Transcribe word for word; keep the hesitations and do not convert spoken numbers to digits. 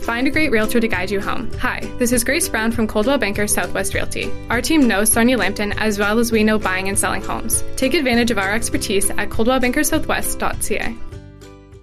Find a great realtor to guide you home. Hi, this is Grace Brown from Coldwell Banker Southwest Realty. Our team knows Sonia Lambton as well as we know buying and selling homes. Take advantage of our expertise at coldwell banker southwest dot c a.